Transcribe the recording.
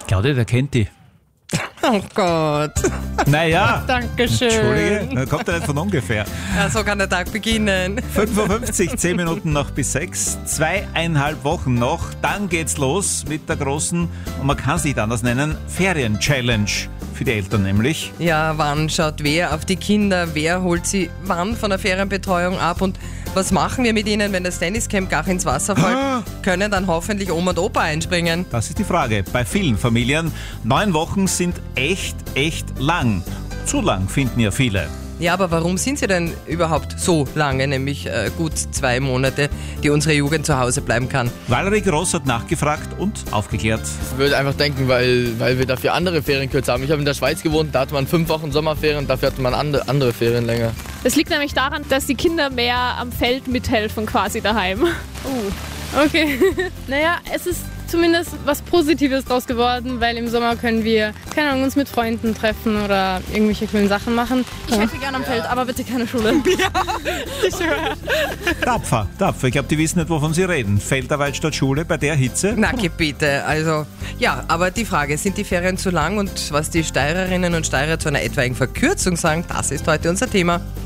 Claudia, der kennt die. Oh Gott. Naja. Dankeschön. Entschuldige, kommt ja nicht von ungefähr. Ja, so kann der Tag beginnen. 5:50 Uhr, 10 Minuten noch bis 6. 2,5 Wochen noch. Dann geht's los mit der großen, und man kann es nicht anders nennen, Ferien-Challenge. Für die Eltern nämlich. Ja, wann schaut wer auf die Kinder? Wer holt sie wann von der Ferienbetreuung ab? Und was machen wir mit ihnen, wenn das Tenniscamp gar ins Wasser fällt? Können dann hoffentlich Oma und Opa einspringen? Das ist die Frage. Bei vielen Familien. 9 Wochen sind echt lang. Zu lang finden ja viele. Ja, aber warum sind sie denn überhaupt so lange, nämlich gut 2 Monate, die unsere Jugend zu Hause bleiben kann? Valerie Gross hat nachgefragt und aufgeklärt. Ich würde einfach denken, weil wir dafür andere Ferienkürze haben. Ich habe in der Schweiz gewohnt, da hatte man 5 Wochen Sommerferien, dafür hatte man andere Ferien länger. Es liegt nämlich daran, dass die Kinder mehr am Feld mithelfen quasi daheim. Okay. Naja, es ist zumindest was Positives draus geworden, weil im Sommer können wir, keine Ahnung, uns mit Freunden treffen oder irgendwelche coolen Sachen machen. Ich helfe gerne am Feld, aber bitte keine Schule. Tapfer. Ich glaube, die wissen nicht, wovon sie reden. Feldarbeit statt Schule bei der Hitze? Na, bitte. Also, ja, aber die Frage, sind die Ferien zu lang? Und was die Steirerinnen und Steirer zu einer etwaigen Verkürzung sagen, das ist heute unser Thema.